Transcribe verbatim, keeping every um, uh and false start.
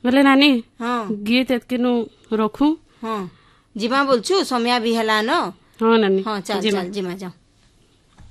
बोले नानी हाँ गीत एतके नु रखू। हाँ जिमा बोलछु समय भी हला न। हाँ नानी हाँ चल जिमा। चल जिमा जाओ।